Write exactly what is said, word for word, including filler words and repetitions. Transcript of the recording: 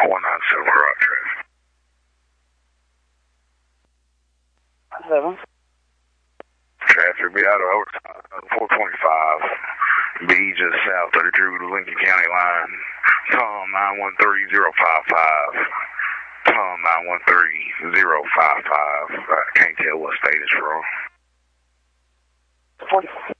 one nine seven garage traffic. Seven. Traffic be out of overtime. four twenty-five. B just south of the Drew to Lincoln County line. Tom nine one three zero five five. Tom nine one three zero five five. I can't tell what state it's from. forty-six.